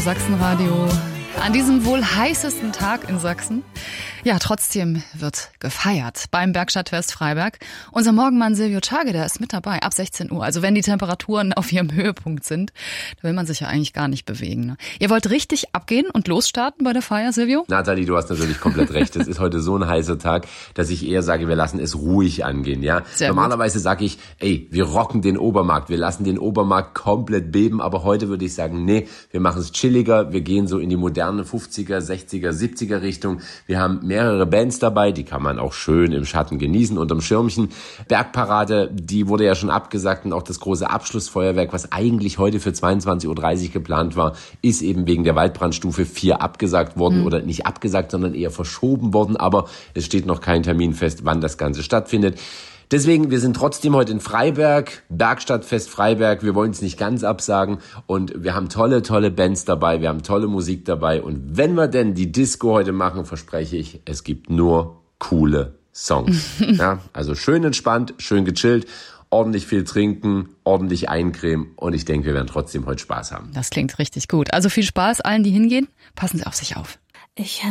Sachsenradio. An diesem wohl heißesten Tag in Sachsen. Ja, trotzdem wird gefeiert beim Bergstadtfest Freiberg. Unser Morgenmann Silvio Tschage, der ist mit dabei ab 16 Uhr. Also wenn die Temperaturen auf ihrem Höhepunkt sind, da will man sich ja eigentlich gar nicht bewegen. Ne? Ihr wollt richtig abgehen und losstarten bei der Feier, Silvio? Nathalie, du hast natürlich komplett recht. Es ist heute so ein heißer Tag, dass ich eher sage, wir lassen es ruhig angehen. Ja, normalerweise sage ich, wir rocken den Obermarkt. Wir lassen den Obermarkt komplett beben. Aber heute würde ich sagen, nee, wir machen es chilliger. Wir gehen so in die moderne 50er, 60er, 70er Richtung. Wir haben mehrere Bands dabei, die kann man auch schön im Schatten genießen, unterm Schirmchen. Bergparade, die wurde ja schon abgesagt und auch das große Abschlussfeuerwerk, was eigentlich heute für 22.30 Uhr geplant war, ist eben wegen der Waldbrandstufe 4 abgesagt worden oder nicht abgesagt, sondern eher verschoben worden, aber es steht noch kein Termin fest, wann das Ganze stattfindet. Deswegen, wir sind trotzdem heute in Freiberg, Bergstadtfest Freiberg. Wir wollen es nicht ganz absagen und wir haben tolle Bands dabei, wir haben tolle Musik dabei. Und wenn wir denn die Disco heute machen, verspreche ich, es gibt nur coole Songs. Ja, also schön entspannt, schön gechillt, ordentlich viel trinken, ordentlich eincremen und ich denke, wir werden trotzdem heute Spaß haben. Das klingt richtig gut. Also viel Spaß allen, die hingehen. Passen Sie auf sich auf.